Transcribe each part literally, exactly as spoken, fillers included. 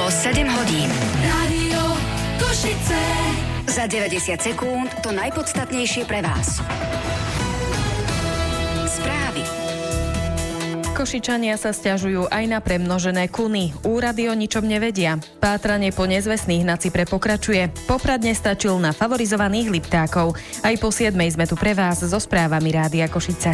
sedem hodín. Rádio Košice. Za deväťdesiat sekúnd to najpodstatnejšie pre vás. Správy. Košičania sa sťažujú aj na premnožené kuny. Úrady o ničom nevedia. Pátranie po nezvestných na Cypre pokračuje. Poprad nestačil na favorizovaných liptákov. Aj po siedmej sme tu pre vás so správami Rádia Košice.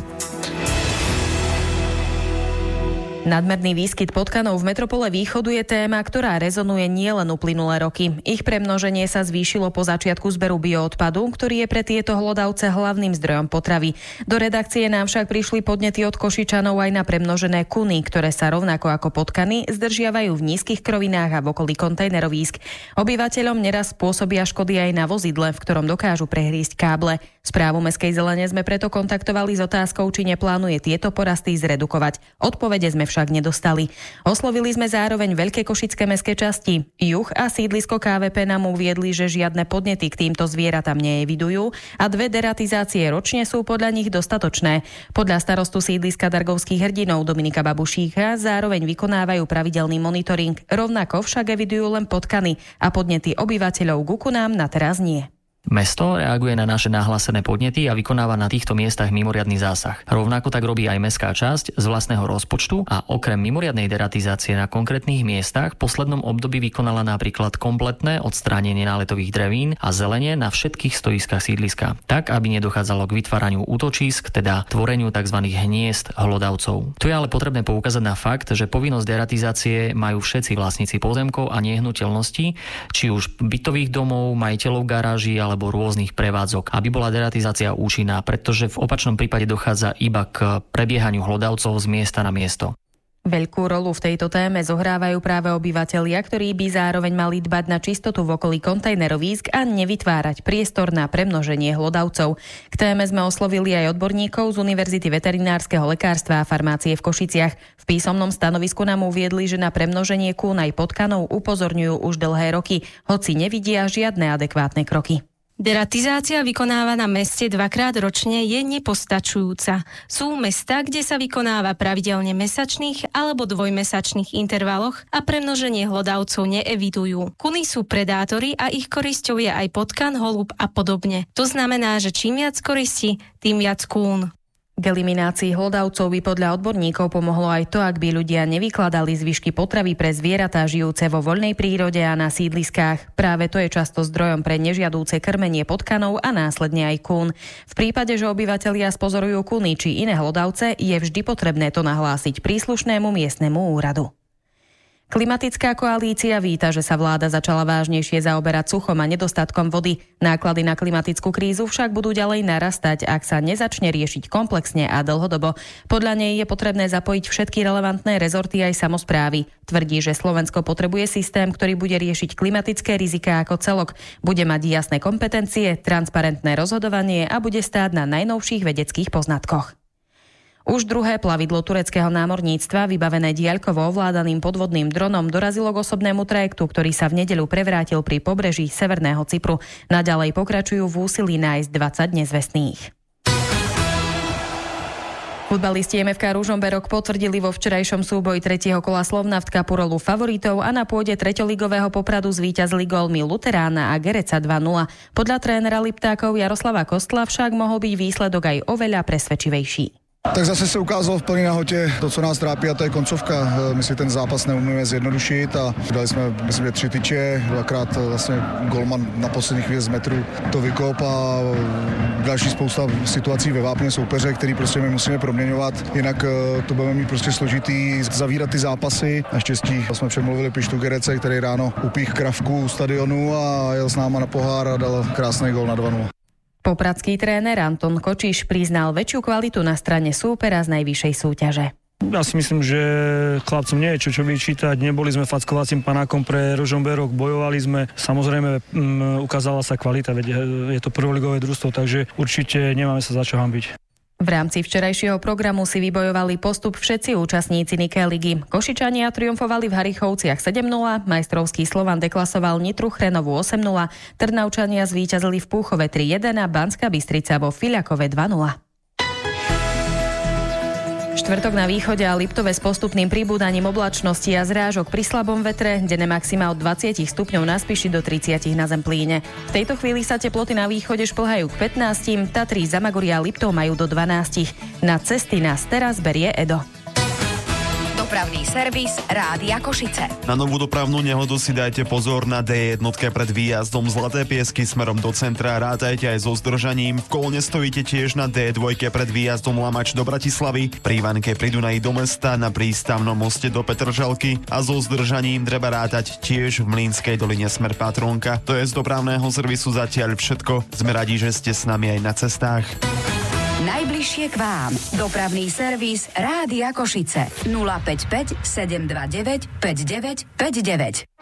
Nadmerný výskyt potkanov v metropole Východu je téma, ktorá rezonuje nielen uplynulé roky. Ich premnoženie sa zvýšilo po začiatku zberu bioodpadu, ktorý je pre tieto hlodavce hlavným zdrojom potravy. Do redakcie nám však prišli podnety od Košičanov aj na premnožené kuny, ktoré sa rovnako ako potkany zdržiavajú v nízkych krovinách a v okolí kontajnerovísk. Obyvateľom neraz spôsobia škody aj na vozidle, v ktorom dokážu prehrísť káble. Správu Mestskej zelene sme preto kontaktovali s otázkou, či neplánuje tieto porasty zredukovať. Odpovede sme však nedostali. Oslovili sme zároveň Veľké Košické mestské časti. Juh a sídlisko ká vé pé nám uviedli, že žiadne podnety k týmto zvieratám neevidujú a dve deratizácie ročne sú podľa nich dostatočné. Podľa starostu sídliska Dargovských hrdinov Dominika Babušíka zároveň vykonávajú pravidelný monitoring. Rovnako však evidujú len potkany a podnety obyvateľov k kunám na teraz nie. Mesto reaguje na naše nahlásené podnety a vykonáva na týchto miestach mimoriadny zásah. Rovnako tak robí aj mestská časť z vlastného rozpočtu a okrem mimoriadnej deratizácie na konkrétnych miestach v poslednom období vykonala napríklad kompletné odstránenie náletových drevín a zelenie na všetkých stojiskách sídliska, tak aby nedochádzalo k vytváraniu útočísk, teda tvoreniu tzv. Hniezd hlodavcov. Tu je ale potrebné poukázať na fakt, že povinnosť deratizácie majú všetci vlastníci pozemkov a nehnuteľností, či už bytových domov, majiteľov garáží alebo rôznych prevádzok, aby bola deratizácia účinná, pretože v opačnom prípade dochádza iba k prebiehaniu hlodavcov z miesta na miesto. Veľkú rolu v tejto téme zohrávajú práve obyvatelia, ktorí by zároveň mali dbať na čistotu v okolí kontajnerovísk a nevytvárať priestor na premnoženie hlodavcov. K téme sme oslovili aj odborníkov z Univerzity veterinárskeho lekárstva a farmácie v Košiciach. V písomnom stanovisku nám uviedli, že na premnoženie kún aj potkanov upozorňujú už dlhé roky, hoci nevidia žiadne adekvátne kroky. Deratizácia vykonávaná v meste dvakrát ročne je nepostačujúca. Sú mestá, kde sa vykonáva pravidelne mesačných alebo dvojmesačných intervaloch a premnoženie hlodavcov neevidujú. Kuny sú predátori a ich korisťou je aj potkan, holub a podobne. To znamená, že čím viac koristi, tým viac kún. K eliminácii hlodavcov by podľa odborníkov pomohlo aj to, ak by ľudia nevykladali zvyšky potravy pre zvieratá žijúce vo voľnej prírode a na sídliskách. Práve to je často zdrojom pre nežiadúce krmenie potkanov a následne aj kún. V prípade, že obyvatelia spozorujú kuny či iné hlodavce, je vždy potrebné to nahlásiť príslušnému miestnemu úradu. Klimatická koalícia víta, že sa vláda začala vážnejšie zaoberať suchom a nedostatkom vody. Náklady na klimatickú krízu však budú ďalej narastať, ak sa nezačne riešiť komplexne a dlhodobo. Podľa nej je potrebné zapojiť všetky relevantné rezorty aj samosprávy. Tvrdí, že Slovensko potrebuje systém, ktorý bude riešiť klimatické riziká ako celok, bude mať jasné kompetencie, transparentné rozhodovanie a bude stáť na najnovších vedeckých poznatkoch. Už druhé plavidlo tureckého námorníctva, vybavené diaľkovo ovládaným podvodným dronom, dorazilo k osobnému trajektu, ktorý sa v nedeľu prevrátil pri pobreží severného Cypru. Naďalej pokračujú v úsilí nájsť dvadsať nezvestných. Futbalisti em ef ká Ružomberok potvrdili vo včerajšom súboji tretieho kola Slovnaft Cupu rolu favoritov a na pôde treťoligového Popradu zvíťazili gólmi Luterána a Gereca dva nula. Podľa trénera Liptákov Jaroslava Kostla však mohol byť výsledok aj oveľa presvedčivejší. Tak zase se ukázalo v plné nahotě to, co nás trápí, a to je koncovka. My si ten zápas neumíme zjednodušit a dali jsme, myslím, tři tyče, dvakrát vlastně golman na poslední chvíli z metru to vykop a další spousta situací ve vápně soupeře, který prostě my musíme proměňovat. Jinak to budeme mít prostě složitý zavírat ty zápasy. Naštěstí jsme přemluvili Pištu Gerece, který ráno upích kravku u stadionu a jel s náma na pohár a dal krásný gól na dva nula. Popradský tréner Anton Kočiš priznal väčšiu kvalitu na strane súpera z najvyššej súťaže. Ja si myslím, že chlapcom nie je čo, čo vyčítať. Neboli sme fackovacím panákom pre Ružomberok, bojovali sme. Samozrejme, um, ukázala sa kvalita, veď je to prvoligové družstvo, takže určite nemáme sa za čo hanbiť. V rámci včerajšieho programu si vybojovali postup všetci účastníci Niké ligy. Košičania triumfovali v Harichovciach sedem nula, majstrovský Slovan deklasoval Nitru Chrenovu osem nula, Trnavčania zvíťazili v Púchove tri jeden a Banská Bystrica vo Fiľakove dva nula. štvrtok na východe a Liptove s postupným pribúdaním oblačnosti a zrážok pri slabom vetre, denné maxima od dvadsať stupňov na Spiši do tridsať na Zemplíne. V tejto chvíli sa teploty na východe šplhajú k pätnástim, Tatry, Zamagoria a Liptov majú do dvanásť. Na cesty nás teraz berie Edo. Dopravný servis Rádia Košice. Na novú dopravnú nehodu si dajte pozor na dé jedna pred výjazdom Zlaté Piesky smerom do centra. Rátajte aj so zdržaním. V kolone stojíte tiež na dé dva pred výjazdom Lamač do Bratislavy, pri Ivanke pri Dunaji do mesta, na prístavnom moste do Petržalky a so zdržaním treba rátať tiež v Mlynskej doline smer Patrónka. To je z dopravného servisu zatiaľ všetko. Sme radi, že ste s nami aj na cestách. Najbližšie k vám. Dopravný servis Rádia Košice. nula päť päť sedem dva deväť päť deväť päť deväť.